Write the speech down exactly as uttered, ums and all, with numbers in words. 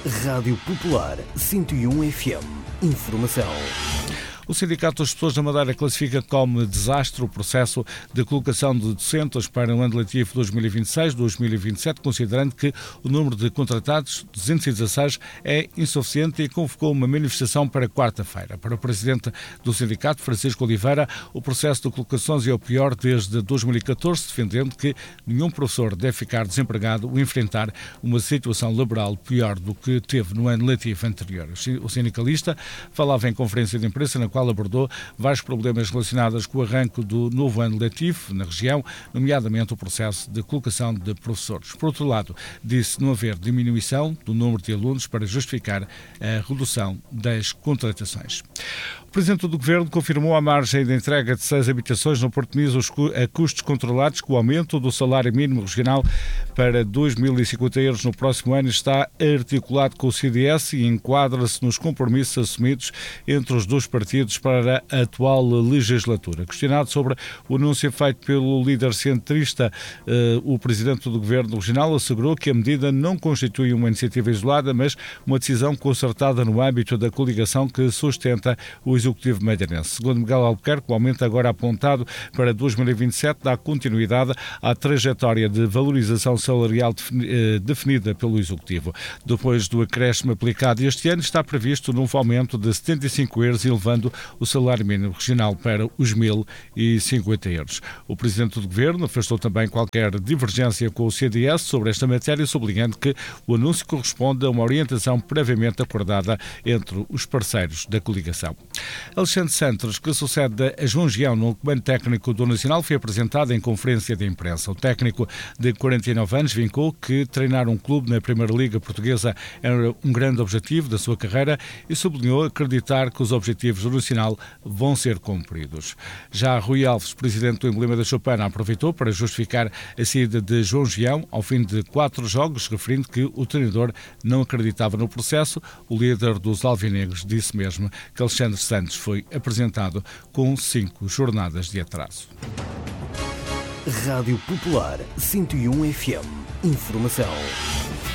Rádio Popular cento e um F M. Informação. O Sindicato das Pessoas da Madeira classifica como desastre o processo de colocação de docentes para o ano letivo dois mil e vinte e seis dois mil e vinte e sete, considerando que o número de contratados, duzentos e dezasseis, é insuficiente, e convocou uma manifestação para quarta-feira. Para o presidente do sindicato, Francisco Oliveira, o processo de colocações é o pior desde dois mil e catorze, defendendo que nenhum professor deve ficar desempregado ou enfrentar uma situação laboral pior do que teve no ano letivo anterior. O sindicalista falava em conferência de imprensa na qual abordou vários problemas relacionados com o arranque do novo ano letivo na região, nomeadamente o processo de colocação de professores. Por outro lado, disse não haver diminuição do número de alunos para justificar a redução das contratações. O Presidente do Governo confirmou a margem de entrega de seis habitações no Porto Niso a custos controlados, que o aumento do salário mínimo regional para dois mil e cinquenta euros no próximo ano está articulado com o C D S e enquadra-se nos compromissos assumidos entre os dois partidos para a atual legislatura. Questionado sobre o anúncio feito pelo líder centrista, o Presidente do Governo regional assegurou que a medida não constitui uma iniciativa isolada, mas uma decisão concertada no âmbito da coligação que sustenta o Executivo madeirense. Segundo Miguel Albuquerque, o aumento agora apontado para dois mil e vinte e sete dá continuidade à trajetória de valorização salarial definida pelo Executivo. Depois do acréscimo aplicado este ano, está previsto um novo aumento de setenta e cinco euros, elevando o salário mínimo regional para os mil e cinquenta euros. O Presidente do Governo afastou também qualquer divergência com o C D S sobre esta matéria, sublinhando que o anúncio corresponde a uma orientação previamente acordada entre os parceiros da coligação. Alexandre Santos, que sucede a João Gião no comando técnico do Nacional, foi apresentado em conferência de imprensa. O técnico de quarenta e nove anos vincou que treinar um clube na Primeira Liga Portuguesa era um grande objetivo da sua carreira e sublinhou acreditar que os objetivos do Nacional vão ser cumpridos. Já Rui Alves, presidente do Emblema da Choupana, aproveitou para justificar a saída de João Gião ao fim de quatro jogos, referindo que o treinador não acreditava no processo. O líder dos alvinegros disse mesmo que Alexandre Santos foi apresentado com cinco jornadas de atraso. Rádio Popular cento e um F M. Informação.